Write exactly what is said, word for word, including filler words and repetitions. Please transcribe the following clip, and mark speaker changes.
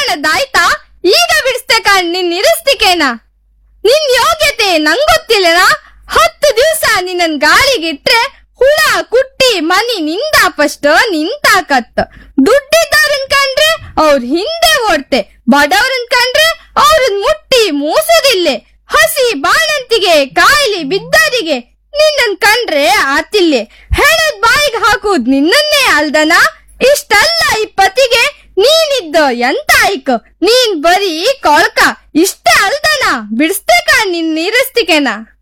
Speaker 1: ಕಾಣದಾಯ್ತಾ? ಈಗ ಬಿಡಿಸ್ತೆ ಕಾಣ್ ನಿನ್ ನಿರಸ್ತಿಕೆನ. ನಿನ್ ಯೋಗ್ಯತೆ ನಂಗೊತ್ತಿಲ್ಲನಾ? ಹತ್ತು ದಿವ್ಸ ನಿನ್ನನ್ ಗಾಳಿಗಿಟ್ರೆ ಹುಳ ಕುಟ್ಟಿ ಮನಿ ನಿಂದಾಪಷ್ಟ ನಿಂತಾಕತ್ತ. ದುಡ್ಡಿದ್ದವ್ರನ್ ಕಂಡ್ರೆ ಅವ್ರ ಹಿಂದೆ ಓಡ್ತೆ, ಬಡವ್ರನ್ ಕಂಡ್ರೆ ಅವ್ರನ್ ಮುಟ್ಟಿ ಮೂಸುದಿಲ್ಲೆ. ಹಸಿ ಬಾಣಂತಿಗೆ ಕಾಯಿಲೆ ಬಿದ್ದರಿಗೆ ನಿನ್ನನ್ ಕಂಡ್ರೆ ಆತಿಲ್ಲೆ. ಹೆಣದ್ ಬಾಯಿಗೆ ಹಾಕುದ್ ನಿನ್ನನ್ನೇ ಅಲ್ದನ. ಇಷ್ಟಲ್ಲ ಈ ಪತಿಗೆ ನೀನಿದ್ದ ಎಂತ ಆಯ್ಕ? ನೀನ್ ಬರೀ ಕೊಳ್ಕ. ಇಷ್ಟೇ ಅಲ್ದನ? ಬಿಡಿಸ್ತೆ ಕಾಣ್ ನಿನ್ ನೀರಸ್ತಿಕೆನ.